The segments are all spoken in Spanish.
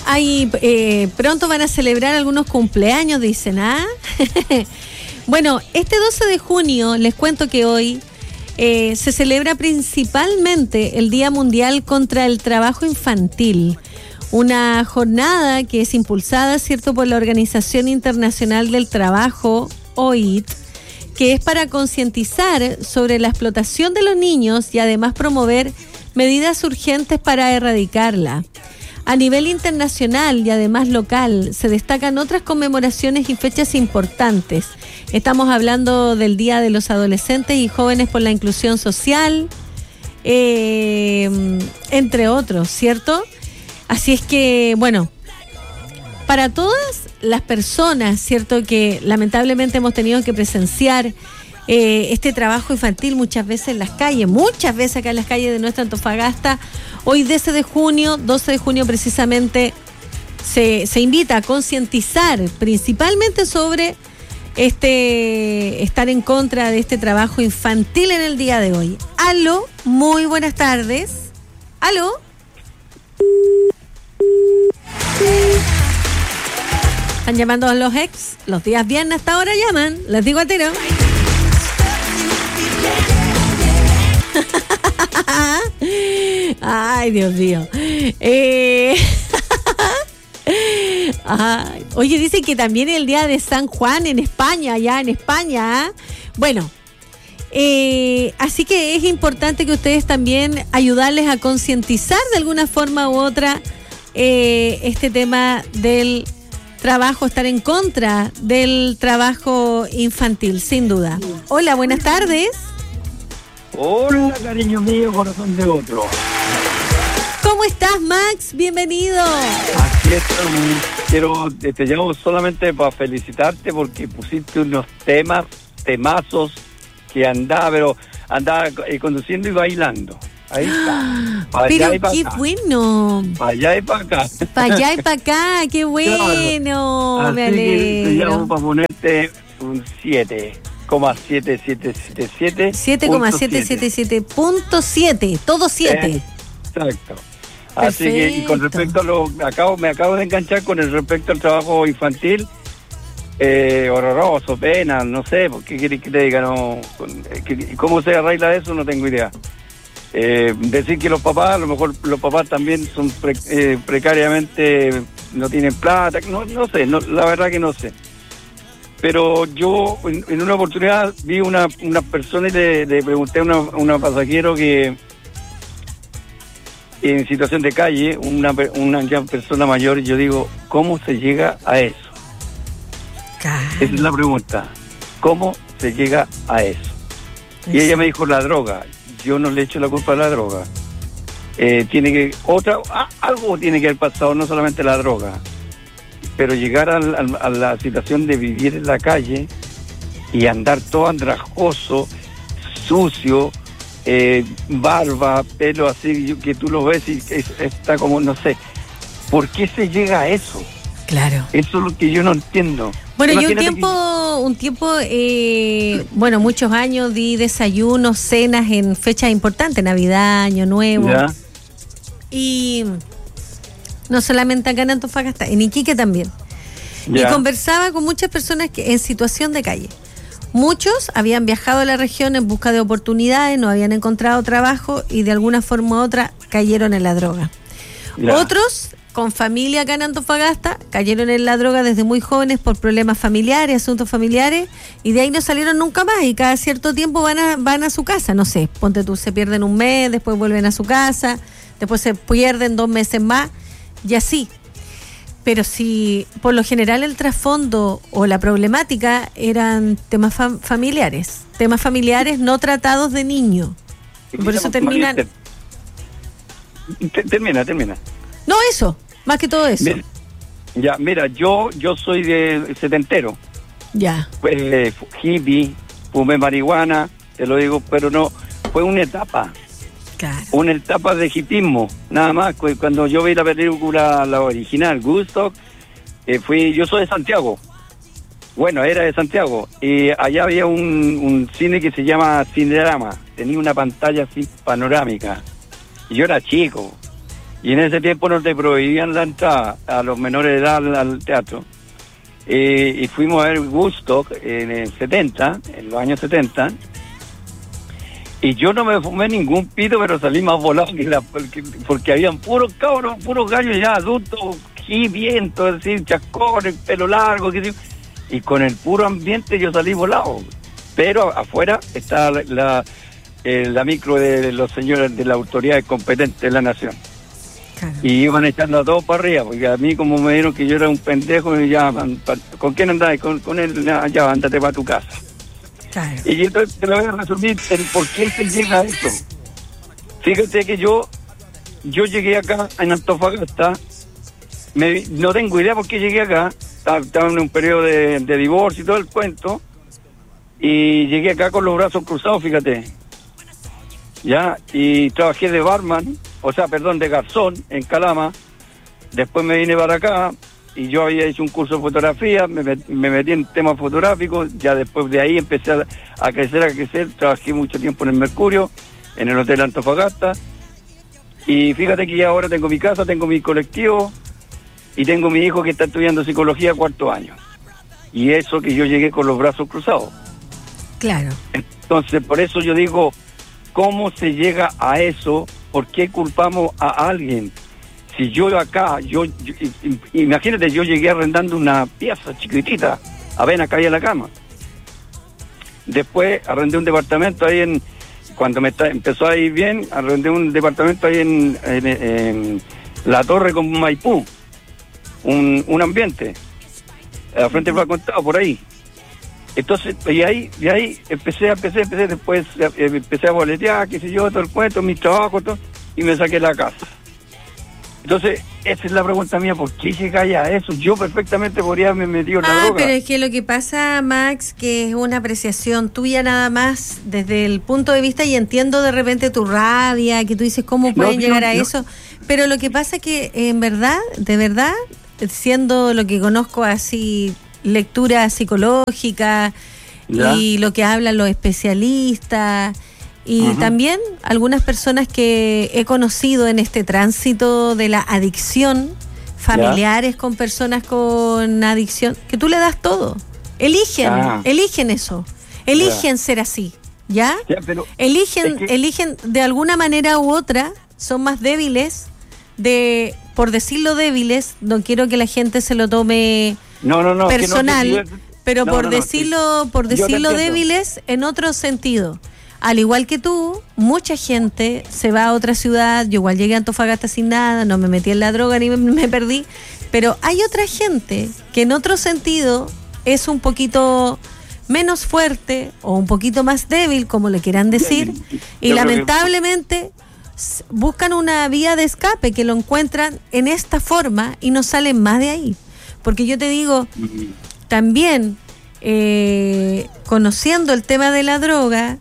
Pronto van a celebrar algunos cumpleaños, dicen, ¿ah? Bueno, este 12 de junio, les cuento que hoy se celebra principalmente el Día Mundial contra el Trabajo Infantil. Una jornada que es impulsada, ¿cierto?, por la Organización Internacional del Trabajo, OIT, que es para concientizar sobre la explotación de los niños y además promover medidas urgentes para erradicarla. A nivel internacional y además local se destacan otras conmemoraciones y fechas importantes. Estamos hablando del Día de los Adolescentes y Jóvenes por la Inclusión Social, entre otros, ¿cierto? Así es que, bueno, para todas las personas, ¿cierto?, que lamentablemente hemos tenido que presenciar este trabajo infantil muchas veces en las calles, muchas veces acá en las calles de nuestra Antofagasta. Hoy 12 de junio precisamente se invita a concientizar principalmente sobre estar en contra de este trabajo infantil en el día de hoy. Aló, muy buenas tardes. Aló. Están llamando a los ex, los días viernes hasta ahora llaman, les digo al tiro. Ay, Dios mío. Ay. Oye, dicen que también es el día de San Juan en España, ya en España, ¿eh? Bueno, así que es importante que ustedes también ayudarles a concientizar de alguna forma u otra este tema del trabajo, estar en contra del trabajo infantil, sin duda. Hola, buenas tardes. Hola, cariño mío, corazón de otro. ¿Cómo estás, Max? Bienvenido. Aquí estamos. Te llamo solamente para felicitarte porque pusiste unos temazos que andaba conduciendo y bailando. Ahí está. Pero qué bueno. Para allá y para acá. Para allá y para acá, qué bueno. Claro. Me Así que te llamo alegro. para ponerte un 7,7777. 7,777.7, todo 7. Exacto. Así que, y con respecto a me acabo de enganchar con el respecto al trabajo infantil, horroroso, pena, no sé, ¿qué quieres que te diga? No, ¿cómo se arregla eso? No tengo idea. Decir que los papás, a lo mejor los papás también son precariamente, no tienen plata, no sé, la verdad que no sé. Pero yo en una oportunidad vi una persona y le pregunté a una pasajero que en situación de calle, una persona mayor, y yo digo, ¿cómo se llega a eso? Claro. Esa es la pregunta. ¿Cómo se llega a eso? Y ella me dijo, la droga. Yo no le echo la culpa a la droga. Algo tiene que haber pasado, no solamente la droga. Pero llegar a la situación de vivir en la calle y andar todo andrajoso, sucio, barba, pelo así, que tú lo ves y está como, no sé, ¿por qué se llega a eso? Claro. Eso es lo que yo no entiendo. Bueno, Imagínate yo un tiempo, muchos años di desayunos, cenas en fechas importantes, Navidad, Año Nuevo. ¿Ya? Y no solamente acá en Antofagasta, en Iquique también. Ya. Y conversaba con muchas personas que en situación de calle. Muchos habían viajado a la región en busca de oportunidades, no habían encontrado trabajo y de alguna forma u otra cayeron en la droga. Ya. Otros, con familia acá en Antofagasta, cayeron en la droga desde muy jóvenes por problemas familiares, asuntos familiares, y de ahí no salieron nunca más, y cada cierto tiempo van a su casa, no sé, ponte tú, se pierden un mes, después vuelven a su casa, después se pierden 2 meses más, y así. Pero si por lo general el trasfondo o la problemática eran temas familiares no tratados de niño, y por eso terminan... Termina. No, eso, más que todo eso. Mira, yo soy de setentero. Ya. Hippie, fumé marihuana, te lo digo, pero no, fue una etapa. Claro. Una etapa de hipismo, nada más. Cuando yo vi la película, la original, Woodstock, yo soy de Santiago. Bueno, era de Santiago. Y allá había un cine que se llama Cinerama. Tenía una pantalla así panorámica. Y yo era chico. Y en ese tiempo no te prohibían la entrada a los menores de edad al teatro. Y fuimos a ver Woodstock en los años 70. Y yo no me fumé ningún pito, pero salí más volado porque habían puros cabros, puros gallos ya adultos, viento, es decir, chascones, pelo largo, y con el puro ambiente yo salí volado. Pero afuera está la micro de los señores de las autoridades competentes de la nación. Claro. Y iban echando a todos para arriba, porque a mí como me dijeron que yo era un pendejo, me llamaban, ¿con quién andás? Con él, ya, ándate para tu casa. Claro. Y entonces te lo voy a resumir el por qué se llega a esto. Fíjate que yo llegué acá en Antofagasta, no tengo idea por qué llegué acá, estaba en un periodo de divorcio y todo el cuento, y llegué acá con los brazos cruzados, fíjate. Ya, y trabajé de barman, de garzón en Calama. Después me vine para acá y yo había hecho un curso de fotografía, me metí en temas fotográficos. Ya después de ahí empecé a crecer. Trabajé mucho tiempo en el Mercurio, en el Hotel Antofagasta. Y fíjate que ya ahora tengo mi casa, tengo mi colectivo y tengo mi hijo que está estudiando psicología 4º año. Y eso que yo llegué con los brazos cruzados. Claro. Entonces, por eso yo digo, ¿cómo se llega a eso? ¿Por qué culpamos a alguien? Si yo acá, imagínate, yo llegué arrendando una pieza chiquitita, apenas caía la cama. Después arrendé un departamento ahí cuando empezó a ir bien, arrendé un departamento ahí en La Torre con Maipú, un ambiente, a frente del contado por ahí. Entonces, de ahí empecé, después empecé a boletear, qué sé yo, todo el cuento, mis trabajos, todo, y me saqué la casa. Entonces, esa es la pregunta mía, ¿por qué llegáis a eso? Yo perfectamente podría haberme metido en la droga. Pero es que lo que pasa, Max, que es una apreciación tuya nada más desde el punto de vista, y entiendo de repente tu rabia, que tú dices, ¿cómo pueden llegar a eso? Pero lo que pasa es que, en verdad, de verdad, siendo lo que conozco así, lectura psicológica y lo que hablan los especialistas y también algunas personas que he conocido en este tránsito de la adicción, familiares con personas con adicción, que tú le das todo, eligen eso, eligen ser así, pero eligen de alguna manera u otra, son más débiles, por decirlo débiles, no quiero que la gente se lo tome personal, pero por decirlo débiles en otro sentido. Al igual que tú, mucha gente se va a otra ciudad. Yo igual llegué a Antofagasta sin nada, no me metí en la droga ni me perdí, pero hay otra gente que en otro sentido es un poquito menos fuerte o un poquito más débil, como le quieran decir, y lamentablemente buscan una vía de escape que lo encuentran en esta forma y no salen más de ahí. Porque yo te digo, también conociendo el tema de la droga,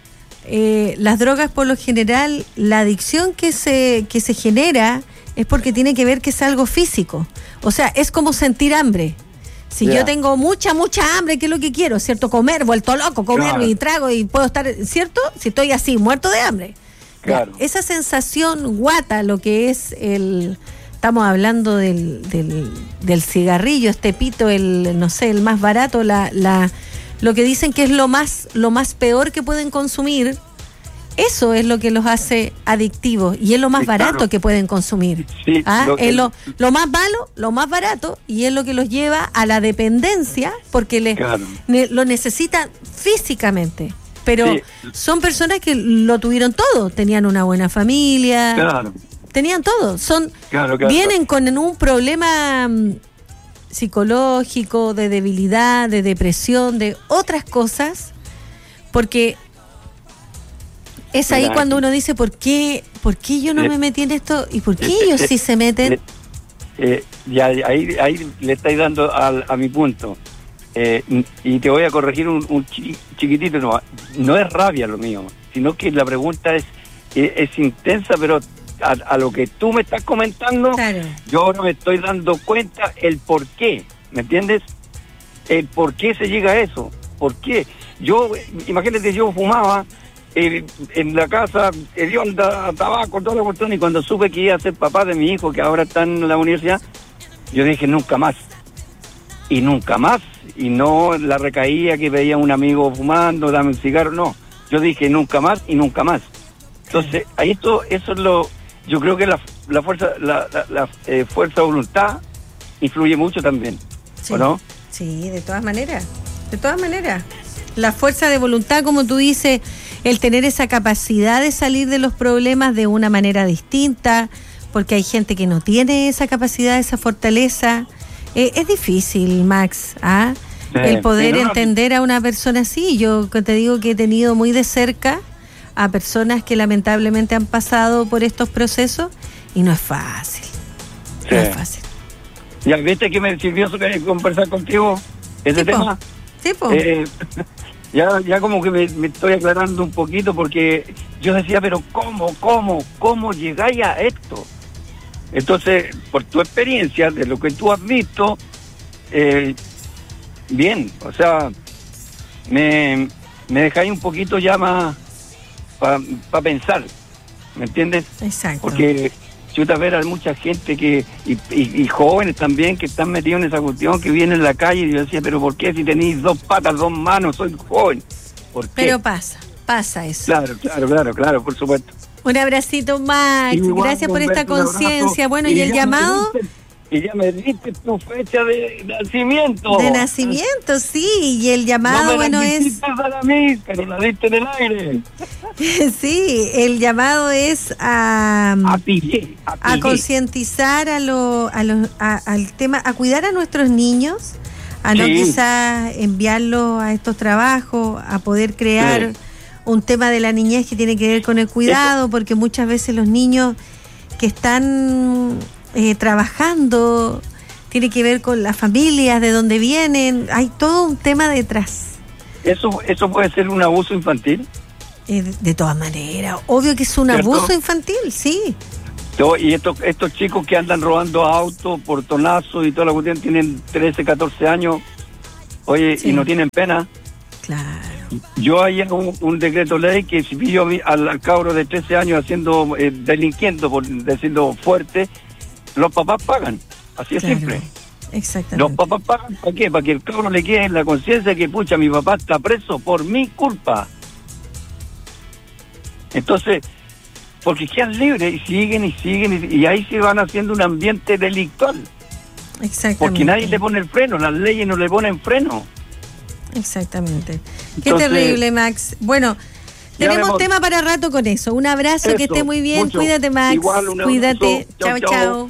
las drogas por lo general, la adicción que se genera es porque tiene que ver que es algo físico. O sea, es como sentir hambre. Si yo tengo mucha hambre, ¿qué es lo que quiero? ¿Cierto? Comer, vuelto loco, comer y trago y puedo estar, ¿cierto? Si estoy así, muerto de hambre. Claro. Esa sensación guata, lo que es estamos hablando del cigarrillo, este pito, el más barato, lo que dicen que es lo más peor que pueden consumir, eso es lo que los hace adictivos y es lo más barato que pueden consumir. Sí, es lo más malo, lo más barato, y es lo que los lleva a la dependencia porque lo necesitan físicamente. Pero son personas que lo tuvieron todo, tenían una buena familia, tenían todo, vienen con un problema psicológico, de debilidad, de depresión, de otras cosas, porque es ahí cuando uno dice, ¿por qué yo no me metí en esto? ¿Y por qué ellos sí se meten? Ahí le estáis dando a mi punto. Y te voy a corregir un chiquitito, no es rabia lo mío, sino que la pregunta es intensa, pero a lo que tú me estás comentando, yo ahora me estoy dando cuenta el por qué, ¿me entiendes? El por qué se llega a eso, por qué. Imagínate, yo fumaba en la casa, hedionda, tabaco, toda la cuestión, y cuando supe que iba a ser papá de mi hijo, que ahora está en la universidad, yo dije nunca más. Y nunca más. Y no la recaía que veía a un amigo fumando, dame un cigarro, no. Yo dije nunca más y nunca más. Entonces, ahí eso es lo... Yo creo que la fuerza fuerza de voluntad influye mucho también, sí. ¿O no? Sí, de todas maneras. De todas maneras. La fuerza de voluntad, como tú dices, el tener esa capacidad de salir de los problemas de una manera distinta, porque hay gente que no tiene esa capacidad, esa fortaleza. Es difícil, Max, el poder entender a una persona así. Yo te digo que he tenido muy de cerca a personas que lamentablemente han pasado por estos procesos y no es fácil. Sí. No es fácil. Ya viste que me sirvió conversar contigo ese tema. Sí, po. Ya como que me estoy aclarando un poquito, porque yo decía, pero ¿cómo llegáis a esto? Entonces, por tu experiencia, de lo que tú has visto, bien, o sea, me dejáis un poquito ya más para pensar, ¿me entiendes? Exacto. Porque yo te ver a mucha gente y jóvenes también que están metidos en esa cuestión, que vienen en la calle, y yo decía, pero ¿por qué si tenéis 2 patas, 2 manos, soy joven? ¿Por qué? Pero pasa eso. Claro, por supuesto. Un abracito, Max. Gracias por esta conciencia. Bueno, y el llamado... Y ya me diste tu fecha de nacimiento. De nacimiento, sí. Y el llamado, no bueno, es... para mí, pero la diste en el aire. Sí, el llamado es a concientizar al tema, a cuidar a nuestros niños, a no quizás enviarlos a estos trabajos, a poder crear un tema de la niñez que tiene que ver con el cuidado, porque muchas veces los niños que están trabajando, tiene que ver con las familias, de dónde vienen, hay todo un tema detrás. ¿Eso puede ser un abuso infantil? De todas maneras, obvio que es un abuso infantil, sí. Y estos chicos que andan robando autos, portonazos y toda la cuestión, tienen 13, 14 años, oye, y no tienen pena. Claro. Yo hay un decreto ley que si pillo al cabro de 13 años haciendo, delinquiendo, por decirlo fuerte, los papás pagan, así es simple. Exactamente. Los papás pagan, ¿para qué? Para que el cabro le quede en la conciencia que, pucha, mi papá está preso por mi culpa. Entonces, porque quedan libres y siguen, y ahí se van haciendo un ambiente delictual. Exactamente. Porque nadie le pone el freno, las leyes no le ponen freno. Exactamente. Qué terrible, Max. Bueno, tenemos tema para rato con eso. Un abrazo, que esté muy bien. Mucho. Cuídate, Max. Igual, cuídate. Chao.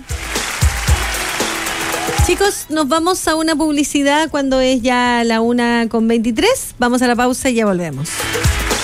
Chicos, nos vamos a una publicidad cuando es ya la 1:23. Vamos a la pausa y ya volvemos.